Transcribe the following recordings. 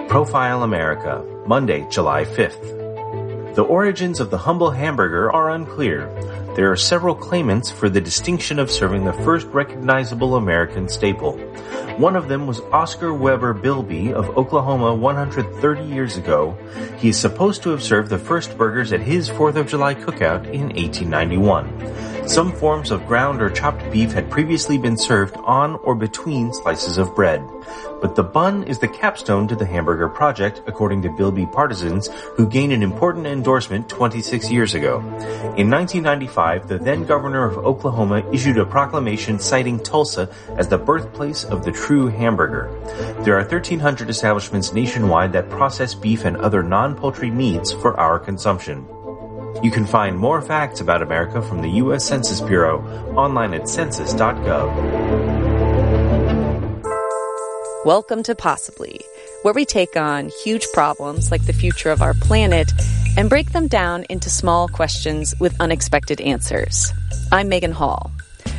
Profile America, Monday, July 5th. The origins of the humble hamburger are unclear. There are several claimants for the distinction of serving the first recognizable American staple. One of them was Oscar Weber Bilby of Oklahoma 130 years ago. He is supposed to have served the first burgers at his 4th of July cookout in 1891. Some forms of ground or chopped beef had previously been served on or between slices of bread. But the bun is the capstone to the hamburger project, according to Bilby partisans, who gained an important endorsement 26 years ago. In 1995, the then governor of Oklahoma issued a proclamation citing Tulsa as the birthplace of the true hamburger. There are 1,300 establishments nationwide that process beef and other non-poultry meats for our consumption. You can find more facts about America from the U.S. Census Bureau online at census.gov. Welcome to Possibly, where we take on huge problems like the future of our planet and break them down into small questions with unexpected answers. I'm Megan Hall.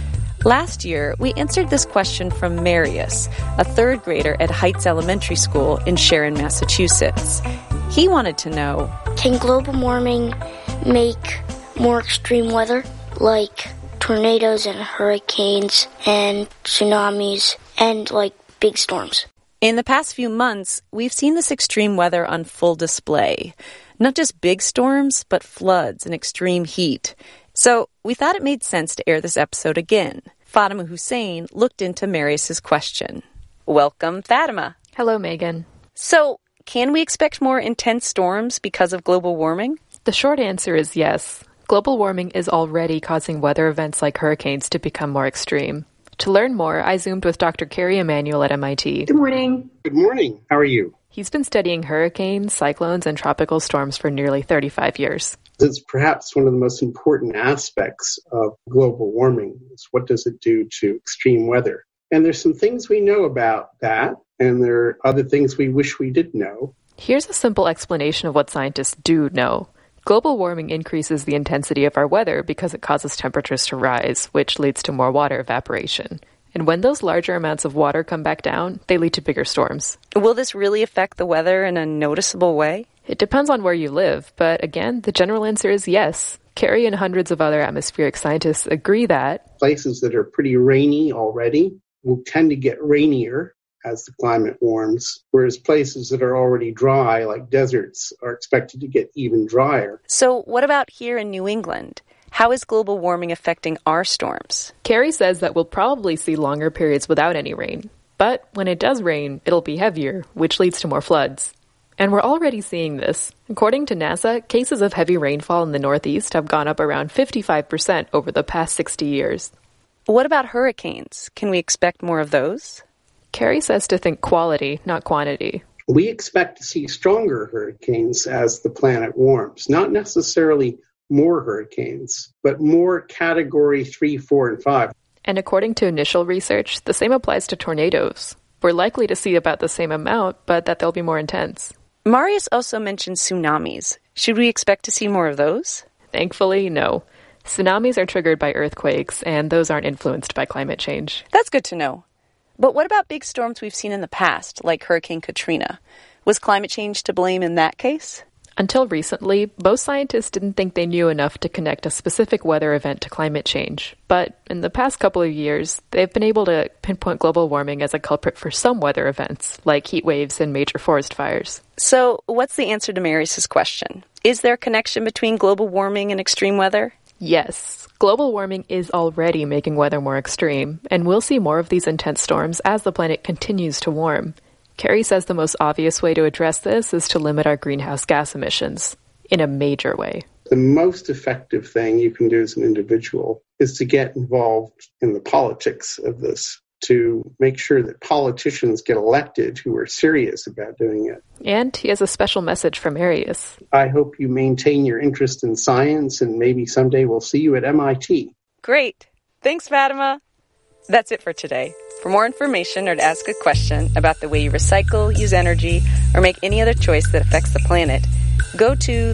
Last year, we answered this question from Marius, a third grader at Heights Elementary School in Sharon, Massachusetts. He wanted to know, can global warming make more extreme weather, like tornadoes and hurricanes and tsunamis and like big storms? In the past few months, we've seen this extreme weather on full display. Not just big storms, but floods and extreme heat. So we thought it made sense to air this episode again. Fatima Hussein looked into Marius's question. Welcome, Fatima. Hello, Megan. So, can we expect more intense storms because of global warming? The short answer is yes. Global warming is already causing weather events like hurricanes to become more extreme. To learn more, I Zoomed with Dr. Kerry Emanuel at MIT. Good morning. Good morning. How are you? He's been studying hurricanes, cyclones, and tropical storms for nearly 35 years. It's perhaps one of the most important aspects of global warming is what does it do to extreme weather? And there's some things we know about that, and there are other things we wish we did know. Here's a simple explanation of what scientists do know. Global warming increases the intensity of our weather because it causes temperatures to rise, which leads to more water evaporation. And when those larger amounts of water come back down, they lead to bigger storms. Will this really affect the weather in a noticeable way? It depends on where you live, but again, the general answer is yes. Kerry and hundreds of other atmospheric scientists agree that places that are pretty rainy already will tend to get rainier as the climate warms, whereas places that are already dry, like deserts, are expected to get even drier. So what about here in New England? How is global warming affecting our storms? Kerry says that we'll probably see longer periods without any rain. But when it does rain, it'll be heavier, which leads to more floods. And we're already seeing this. According to NASA, cases of heavy rainfall in the Northeast have gone up around 55% over the past 60 years. What about hurricanes? Can we expect more of those? Kerry says to think quality, not quantity. We expect to see stronger hurricanes as the planet warms. Not necessarily more hurricanes, but more category 3, 4, and 5. And according to initial research, the same applies to tornadoes. We're likely to see about the same amount, but that they'll be more intense. Marius also mentioned tsunamis. Should we expect to see more of those? Thankfully, no. Tsunamis are triggered by earthquakes, and those aren't influenced by climate change. That's good to know. But what about big storms we've seen in the past, like Hurricane Katrina? Was climate change to blame in that case? Until recently, both scientists didn't think they knew enough to connect a specific weather event to climate change. But in the past couple of years, they've been able to pinpoint global warming as a culprit for some weather events, like heat waves and major forest fires. So what's the answer to Marius's question? Is there a connection between global warming and extreme weather? Yes. Global warming is already making weather more extreme, and we'll see more of these intense storms as the planet continues to warm. Kerry says the most obvious way to address this is to limit our greenhouse gas emissions in a major way. The most effective thing you can do as an individual is to get involved in the politics of this, to make sure that politicians get elected who are serious about doing it. And he has a special message from Marius. I hope you maintain your interest in science, and maybe someday we'll see you at MIT. Great. Thanks, Fatima. That's it for today. For more information or to ask a question about the way you recycle, use energy, or make any other choice that affects the planet, go to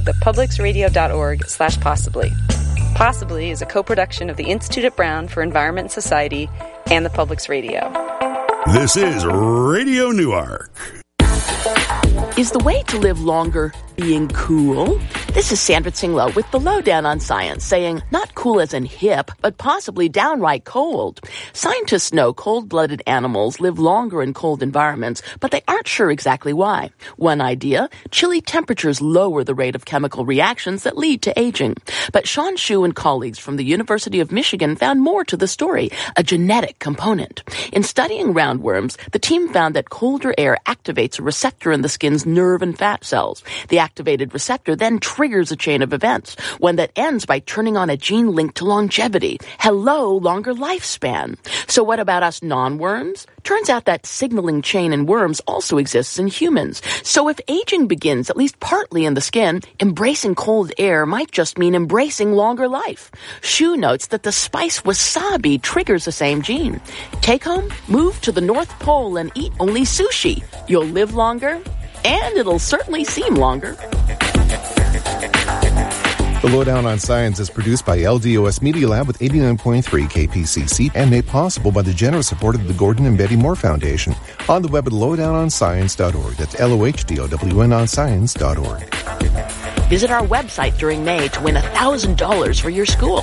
thepublicsradio.org/possibly. Possibly is a co-production of the Institute at Brown for Environment and Society and the Publics Radio. This is Radio Newark. Is the way to live longer being cool? This is Sandra Tsinglow with the Lowdown on Science, saying not cool as in hip, but possibly downright cold. Scientists know cold-blooded animals live longer in cold environments, but they aren't sure exactly why. One idea, chilly temperatures lower the rate of chemical reactions that lead to aging. But Sean Shu and colleagues from the University of Michigan found more to the story, a genetic component. In studying roundworms, the team found that colder air activates a receptor in the skin's nerve and fat cells. The activated receptor then triggers a chain of events, one that ends by turning on a gene linked to longevity. Hello, longer lifespan. So what about us non-worms? Turns out that signaling chain in worms also exists in humans. So if aging begins at least partly in the skin, embracing cold air might just mean embracing longer life. Shu notes that the spice wasabi triggers the same gene. Take home, move to the North Pole and eat only sushi. You'll live longer, and it'll certainly seem longer. The Lowdown on Science is produced by LDOS Media Lab with 89.3 KPCC and made possible by the generous support of the Gordon and Betty Moore Foundation. On the web at lowdownonscience.org. That's LOHDOWN on science.org. Visit our website during May to win $1,000 for your school.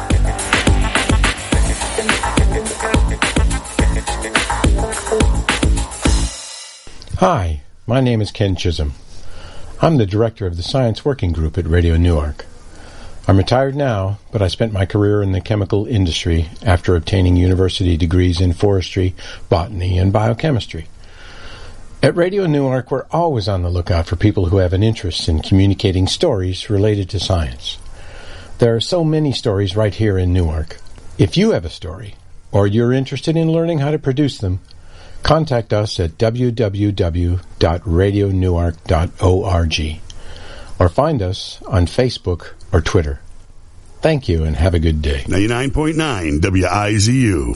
Hi, my name is Ken Chisholm. I'm the director of the Science Working Group at Radio Newark. I'm retired now, but I spent my career in the chemical industry after obtaining university degrees in forestry, botany, and biochemistry. At Radio Newark, we're always on the lookout for people who have an interest in communicating stories related to science. There are so many stories right here in Newark. If you have a story, or you're interested in learning how to produce them, contact us at www.radionewark.org or find us on Facebook or Twitter. Thank you and have a good day. 99.9 WIZU.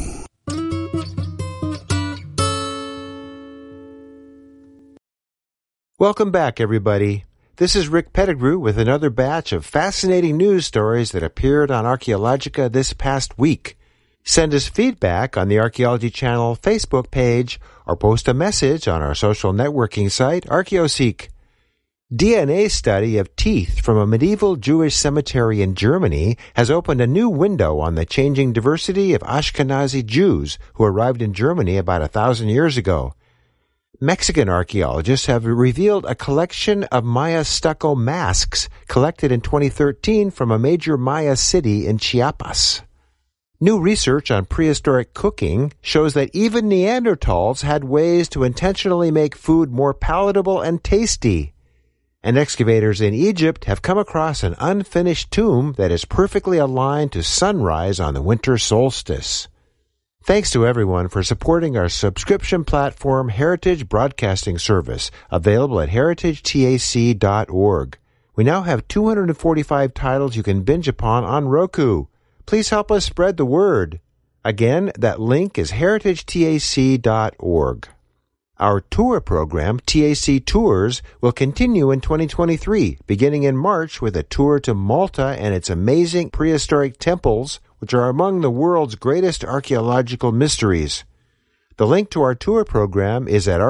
Welcome back, everybody. This is Rick Pettigrew with another batch of fascinating news stories that appeared on Archaeologica this past week. Send us feedback on the Archaeology Channel Facebook page or post a message on our social networking site, ArchaeoSeek. DNA study of teeth from a medieval Jewish cemetery in Germany has opened a new window on the changing diversity of Ashkenazi Jews who arrived in Germany about 1,000 years ago. Mexican archaeologists have revealed a collection of Maya stucco masks collected in 2013 from a major Maya city in Chiapas. New research on prehistoric cooking shows that even Neanderthals had ways to intentionally make food more palatable and tasty. And excavators in Egypt have come across an unfinished tomb that is perfectly aligned to sunrise on the winter solstice. Thanks to everyone for supporting our subscription platform Heritage Broadcasting Service, available at heritagetac.org. We now have 245 titles you can binge upon on Roku. Please help us spread the word. Again, that link is heritagetac.org. Our tour program, TAC Tours, will continue in 2023, beginning in March with a tour to Malta and its amazing prehistoric temples, which are among the world's greatest archaeological mysteries. The link to our tour program is at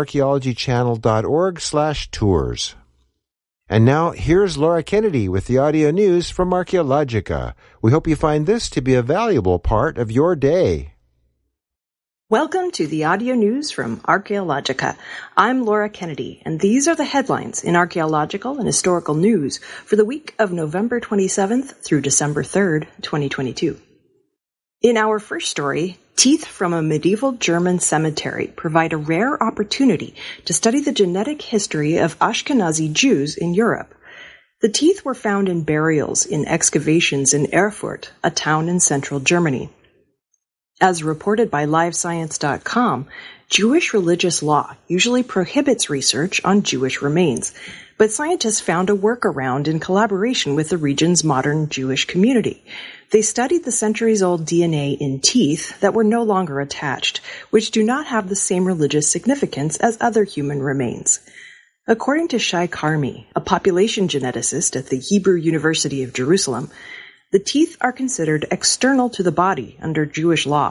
archaeologychannel.org/tours. And now, here's Laura Kennedy with the audio news from Archaeologica. We hope you find this to be a valuable part of your day. Welcome to the audio news from Archaeologica. I'm Laura Kennedy, and these are the headlines in archaeological and historical news for the week of November 27th through December 3rd, 2022. In our first story, teeth from a medieval German cemetery provide a rare opportunity to study the genetic history of Ashkenazi Jews in Europe. The teeth were found in burials in excavations in Erfurt, a town in central Germany. As reported by LiveScience.com, Jewish religious law usually prohibits research on Jewish remains, but scientists found a workaround in collaboration with the region's modern Jewish community. They studied the centuries-old DNA in teeth that were no longer attached, which do not have the same religious significance as other human remains. According to Shai Carmi, a population geneticist at the Hebrew University of Jerusalem, the teeth are considered external to the body under Jewish law,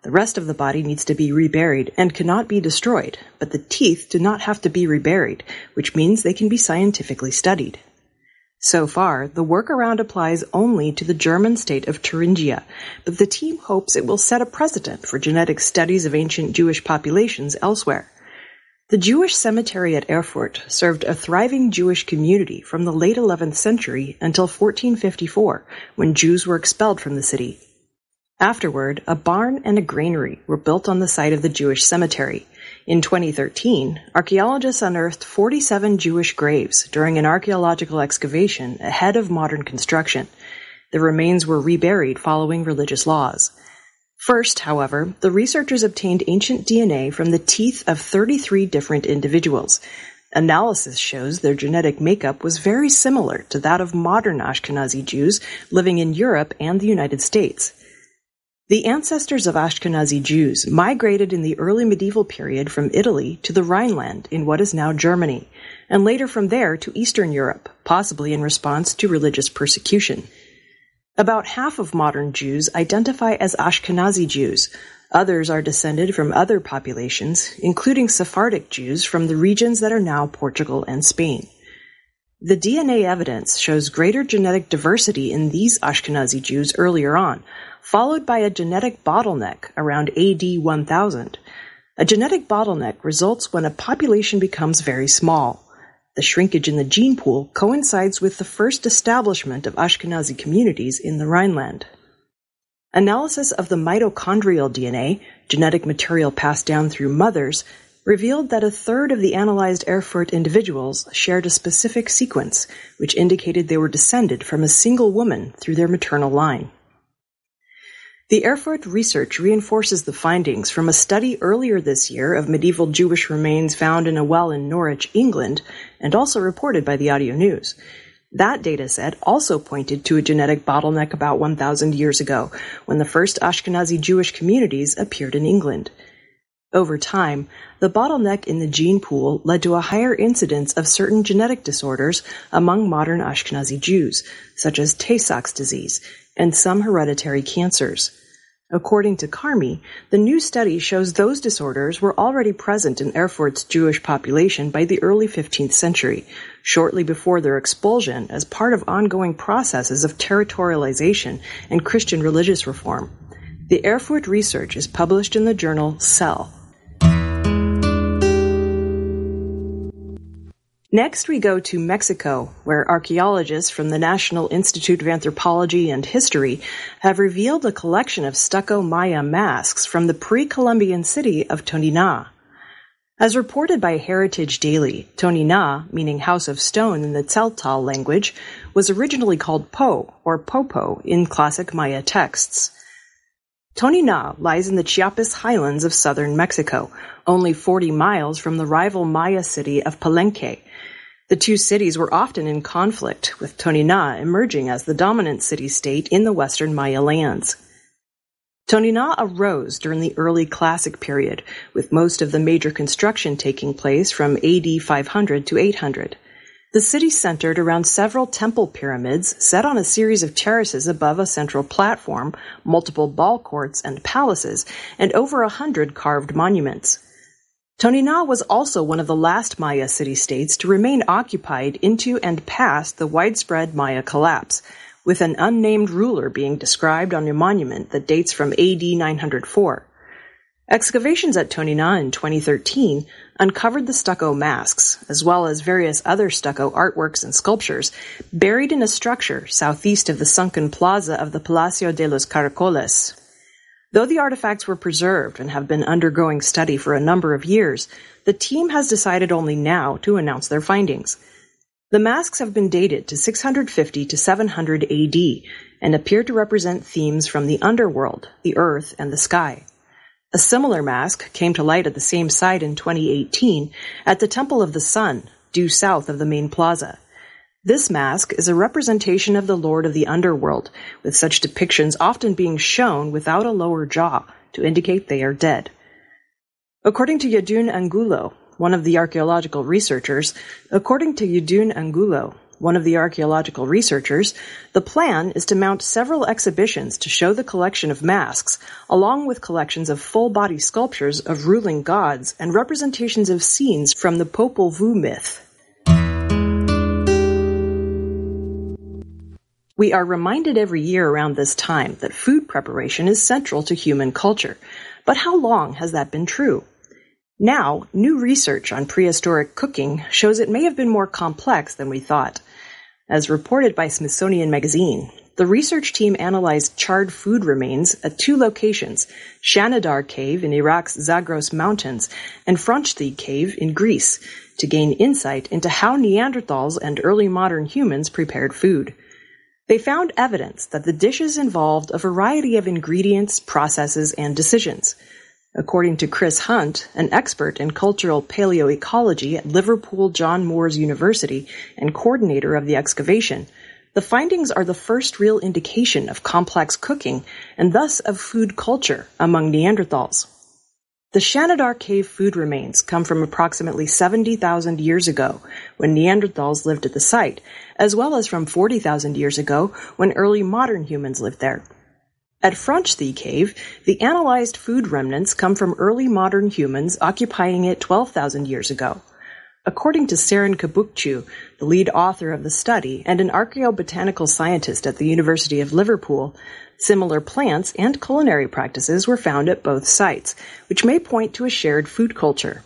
The rest of the body needs to be reburied and cannot be destroyed, but the teeth do not have to be reburied, which means they can be scientifically studied. So far, the workaround applies only to the German state of Thuringia, but the team hopes it will set a precedent for genetic studies of ancient Jewish populations elsewhere. The Jewish cemetery at Erfurt served a thriving Jewish community from the late 11th century until 1454, when Jews were expelled from the city. Afterward, a barn and a granary were built on the site of the Jewish cemetery. In 2013, archaeologists unearthed 47 Jewish graves during an archaeological excavation ahead of modern construction. The remains were reburied following religious laws. First, however, the researchers obtained ancient DNA from the teeth of 33 different individuals. Analysis shows their genetic makeup was very similar to that of modern Ashkenazi Jews living in Europe and the United States. The ancestors of Ashkenazi Jews migrated in the early medieval period from Italy to the Rhineland in what is now Germany, and later from there to Eastern Europe, possibly in response to religious persecution. About half of modern Jews identify as Ashkenazi Jews. Others are descended from other populations, including Sephardic Jews from the regions that are now Portugal and Spain. The DNA evidence shows greater genetic diversity in these Ashkenazi Jews earlier on, followed by a genetic bottleneck around AD 1000. A genetic bottleneck results when a population becomes very small. The shrinkage in the gene pool coincides with the first establishment of Ashkenazi communities in the Rhineland. Analysis of the mitochondrial DNA, genetic material passed down through mothers, revealed that a third of the analyzed Erfurt individuals shared a specific sequence, which indicated they were descended from a single woman through their maternal line. The Erfurt research reinforces the findings from a study earlier this year of medieval Jewish remains found in a well in Norwich, England, and also reported by the Audio News. That dataset also pointed to a genetic bottleneck about 1,000 years ago, when the first Ashkenazi Jewish communities appeared in England. Over time, the bottleneck in the gene pool led to a higher incidence of certain genetic disorders among modern Ashkenazi Jews, such as Tay-Sachs disease, and some hereditary cancers. According to Carmi, the new study shows those disorders were already present in Erfurt's Jewish population by the early 15th century, shortly before their expulsion as part of ongoing processes of territorialization and Christian religious reform. The Erfurt research is published in the journal Cell. Next, we go to Mexico, where archaeologists from the National Institute of Anthropology and History have revealed a collection of stucco Maya masks from the pre-Columbian city of Tonina. As reported by Heritage Daily, Tonina, meaning House of Stone in the Tzeltal language, was originally called Po, or Popo, in classic Maya texts. Tonina lies in the Chiapas highlands of southern Mexico, only 40 miles from the rival Maya city of Palenque. The two cities were often in conflict, with Tonina emerging as the dominant city-state in the western Maya lands. Tonina arose during the early Classic period, with most of the major construction taking place from AD 500 to 800. The city centered around several temple pyramids set on a series of terraces above a central platform, multiple ball courts and palaces, and over 100 carved monuments. Tonina was also one of the last Maya city-states to remain occupied into and past the widespread Maya collapse, with an unnamed ruler being described on a monument that dates from AD 904. Excavations at Tonina in 2013 uncovered the stucco masks, as well as various other stucco artworks and sculptures, buried in a structure southeast of the sunken plaza of the Palacio de los Caracoles. Though the artifacts were preserved and have been undergoing study for a number of years, the team has decided only now to announce their findings. The masks have been dated to 650 to 700 AD and appear to represent themes from the underworld, the earth, and the sky. A similar mask came to light at the same site in 2018 at the Temple of the Sun, due south of the main plaza. This mask is a representation of the Lord of the Underworld, with such depictions often being shown without a lower jaw to indicate they are dead. According to Yadun Angulo, one of the archaeological researchers, one of the archaeological researchers, the plan is to mount several exhibitions to show the collection of masks, along with collections of full-body sculptures of ruling gods and representations of scenes from the Popol Vuh myth. We are reminded every year around this time that food preparation is central to human culture. But how long has that been true? Now, new research on prehistoric cooking shows it may have been more complex than we thought. As reported by Smithsonian Magazine, the research team analyzed charred food remains at two locations, Shanidar Cave in Iraq's Zagros Mountains and Fronchthi Cave in Greece, to gain insight into how Neanderthals and early modern humans prepared food. They found evidence that the dishes involved a variety of ingredients, processes, and decisions. According to Chris Hunt, an expert in cultural paleoecology at Liverpool John Moores University and coordinator of the excavation, the findings are the first real indication of complex cooking and thus of food culture among Neanderthals. The Shanidar Cave food remains come from approximately 70,000 years ago, when Neanderthals lived at the site, as well as from 40,000 years ago, when early modern humans lived there. At Fronchthi Cave, the analyzed food remnants come from early modern humans occupying it 12,000 years ago. According to Seren Kabukçu, the lead author of the study and an archaeobotanical scientist at the University of Liverpool, similar plants and culinary practices were found at both sites, which may point to a shared food culture.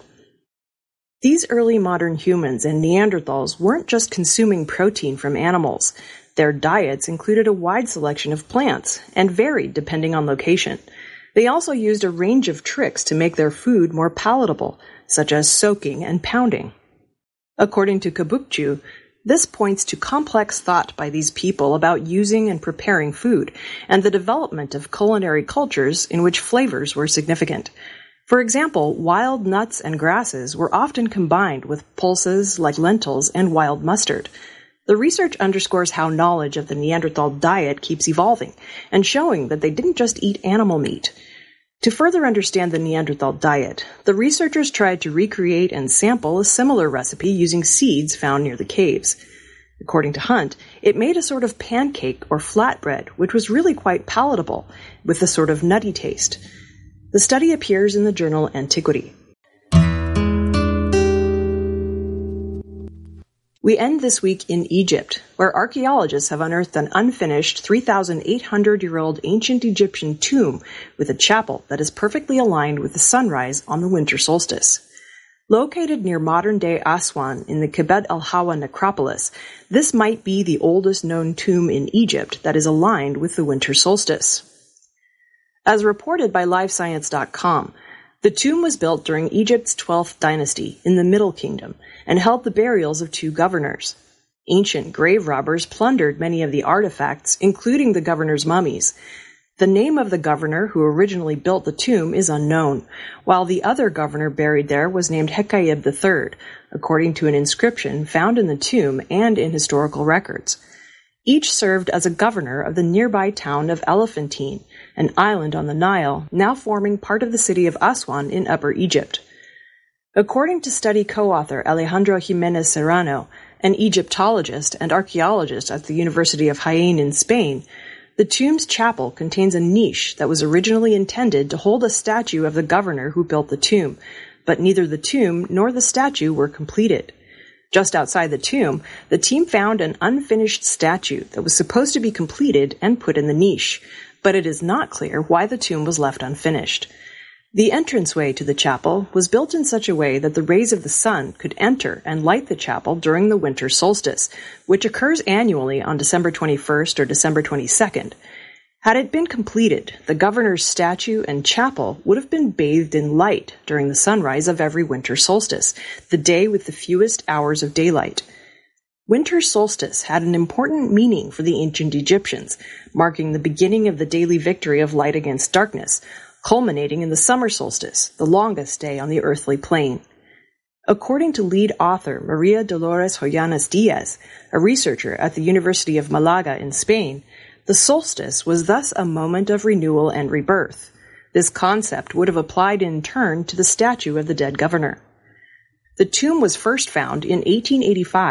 These early modern humans and Neanderthals weren't just consuming protein from animals. Their diets included a wide selection of plants and varied depending on location. They also used a range of tricks to make their food more palatable, such as soaking and pounding. According to Kabukçu, this points to complex thought by these people about using and preparing food, and the development of culinary cultures in which flavors were significant. For example, wild nuts and grasses were often combined with pulses like lentils and wild mustard. The research underscores how knowledge of the Neanderthal diet keeps evolving, and showing that they didn't just eat animal meat. To further understand the Neanderthal diet, the researchers tried to recreate and sample a similar recipe using seeds found near the caves. According to Hunt, it made a sort of pancake or flatbread, which was really quite palatable, with a sort of nutty taste. The study appears in the journal Antiquity. We end this week in Egypt, where archaeologists have unearthed an unfinished 3,800-year-old ancient Egyptian tomb with a chapel that is perfectly aligned with the sunrise on the winter solstice. Located near modern-day Aswan in the Kebet el-Hawa necropolis, this might be the oldest known tomb in Egypt that is aligned with the winter solstice. As reported by LiveScience.com, the tomb was built during Egypt's 12th dynasty in the Middle Kingdom and held the burials of two governors. Ancient grave robbers plundered many of the artifacts, including the governor's mummies. The name of the governor who originally built the tomb is unknown, while the other governor buried there was named Hekayib III, according to an inscription found in the tomb and in historical records. Each served as a governor of the nearby town of Elephantine, an island on the Nile, now forming part of the city of Aswan in Upper Egypt. According to study co-author Alejandro Jimenez Serrano, an Egyptologist and archaeologist at the University of Jaén in Spain, the tomb's chapel contains a niche that was originally intended to hold a statue of the governor who built the tomb, but neither the tomb nor the statue were completed. Just outside the tomb, the team found an unfinished statue that was supposed to be completed and put in the niche, but it is not clear why the tomb was left unfinished. The entranceway to the chapel was built in such a way that the rays of the sun could enter and light the chapel during the winter solstice, which occurs annually on December 21st or December 22nd. Had it been completed, the governor's statue and chapel would have been bathed in light during the sunrise of every winter solstice, the day with the fewest hours of daylight. Winter solstice had an important meaning for the ancient Egyptians, marking the beginning of the daily victory of light against darkness, culminating in the summer solstice, the longest day on the earthly plane. According to lead author Maria Dolores Joyanes Diaz, a researcher at the University of Malaga in Spain, the solstice was thus a moment of renewal and rebirth. This concept would have applied in turn to the statue of the dead governor. The tomb was first found in 1885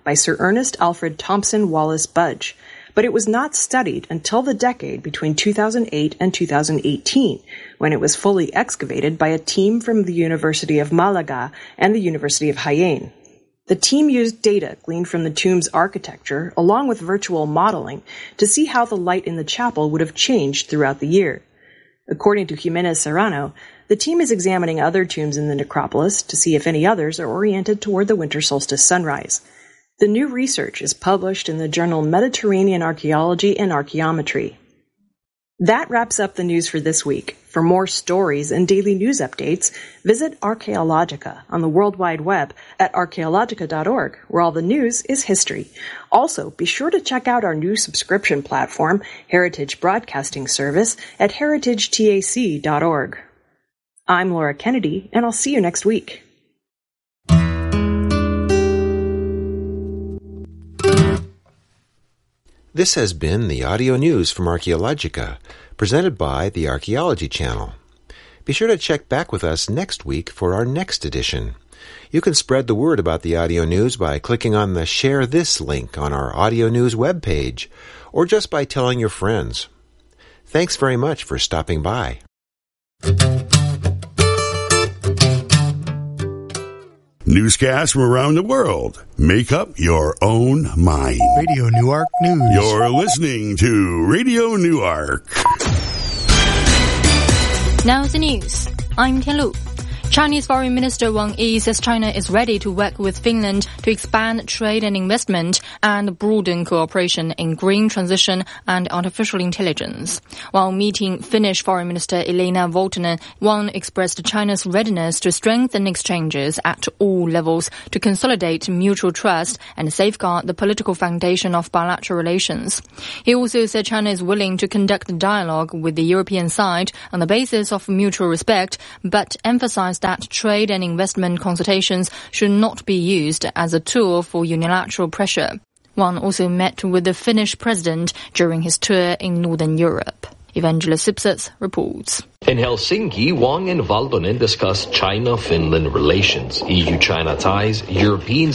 by Sir Ernest Alfred Thompson Wallis Budge, but it was not studied until the decade between 2008 and 2018, when it was fully excavated by a team from the University of Malaga and the University of Jaén. The team used data gleaned from the tomb's architecture, along with virtual modeling, to see how the light in the chapel would have changed throughout the year. According to Jimenez Serrano, the team is examining other tombs in the necropolis to see if any others are oriented toward the winter solstice sunrise. The new research is published in the journal Mediterranean Archaeology and Archaeometry. That wraps up the news for this week. For more stories and daily news updates, visit Archaeologica on the World Wide Web at archaeologica.org, where all the news is history. Also, be sure to check out our new subscription platform, Heritage Broadcasting Service, at heritagetac.org. I'm Laura Kennedy, and I'll see you next week. This has been the audio news from Archaeologica, presented by the Archaeology Channel. Be sure to check back with us next week for our next edition. You can spread the word about the audio news by clicking on the Share This link on our audio news webpage, or just by telling your friends. Thanks very much for stopping by. Newscasts from around the world. Make up your own mind. Radio Newark News. You're listening to Radio Newark. Now the news. I'm Tianlu. Chinese Foreign Minister Wang Yi says China is ready to work with Finland to expand trade and investment and broaden cooperation in green transition and artificial intelligence. While meeting Finnish Foreign Minister Elina Valtonen, Wang expressed China's readiness to strengthen exchanges at all levels to consolidate mutual trust and safeguard the political foundation of bilateral relations. He also said China is willing to conduct dialogue with the European side on the basis of mutual respect, but emphasized that trade and investment consultations should not be used as a tool for unilateral pressure. Wang also met with the Finnish president during his tour in Northern Europe. Evangelos Sipsas reports. In Helsinki, Wang and Valtonen discussed China-Finland relations, EU-China ties, European